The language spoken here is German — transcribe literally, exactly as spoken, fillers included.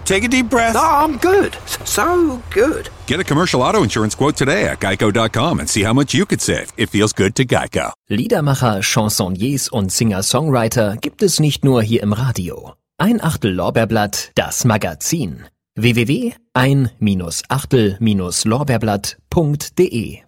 Take a deep breath. No, I'm good. So good. Get a commercial auto insurance quote today at geico dot com and see how much you could save. It feels good to Geico. Liedermacher, Chansonniers und Singer-Songwriter gibt es nicht nur hier im Radio. Ein Achtel Lorbeerblatt, das Magazin. w w w punkt ein Achtel Lorbeerblatt punkt de